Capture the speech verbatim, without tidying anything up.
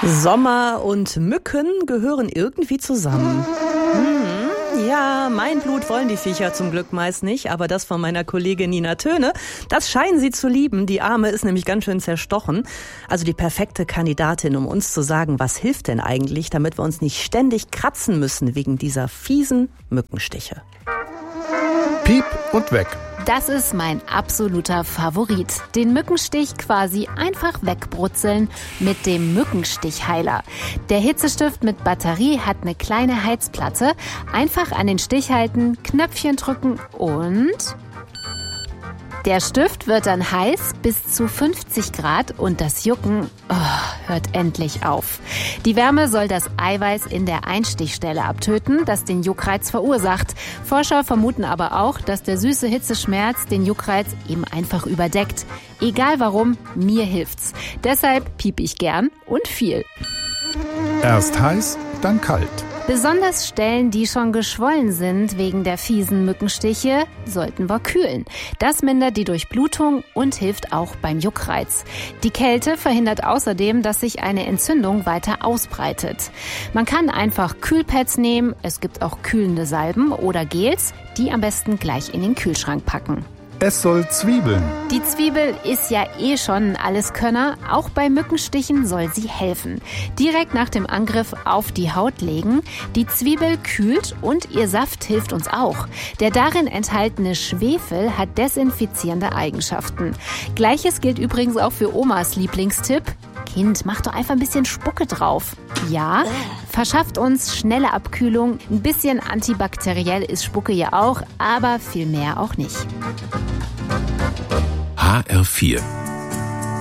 Sommer und Mücken gehören irgendwie zusammen. Hm, ja, mein Blut wollen die Viecher zum Glück meist nicht, aber das von meiner Kollegin Nina Töne, das scheinen sie zu lieben. Die Arme ist nämlich ganz schön zerstochen. Also die perfekte Kandidatin, um uns zu sagen, was hilft denn eigentlich, damit wir uns nicht ständig kratzen müssen wegen dieser fiesen Mückenstiche. Piep und weg. Das ist mein absoluter Favorit. Den Mückenstich quasi einfach wegbrutzeln mit dem Mückenstichheiler. Der Hitzestift mit Batterie hat eine kleine Heizplatte. Einfach an den Stich halten, Knöpfchen drücken und... Der Stift wird dann heiß bis zu fünfzig Grad und das Jucken oh, hört endlich auf. Die Wärme soll das Eiweiß in der Einstichstelle abtöten, das den Juckreiz verursacht. Forscher vermuten aber auch, dass der süße Hitzeschmerz den Juckreiz eben einfach überdeckt. Egal warum, mir hilft's. Deshalb piep ich gern und viel. Erst heiß, dann kalt. Besonders Stellen, die schon geschwollen sind wegen der fiesen Mückenstiche, sollten wir kühlen. Das mindert die Durchblutung und hilft auch beim Juckreiz. Die Kälte verhindert außerdem, dass sich eine Entzündung weiter ausbreitet. Man kann einfach Kühlpads nehmen, es gibt auch kühlende Salben oder Gels, die am besten gleich in den Kühlschrank packen. Es soll zwiebeln. Die Zwiebel ist ja eh schon ein Alleskönner. Auch bei Mückenstichen soll sie helfen. Direkt nach dem Angriff auf die Haut legen. Die Zwiebel kühlt und ihr Saft hilft uns auch. Der darin enthaltene Schwefel hat desinfizierende Eigenschaften. Gleiches gilt übrigens auch für Omas Lieblingstipp. Kind, mach doch einfach ein bisschen Spucke drauf. Ja, verschafft uns schnelle Abkühlung. Ein bisschen antibakteriell ist Spucke ja auch, aber viel mehr auch nicht. H R vier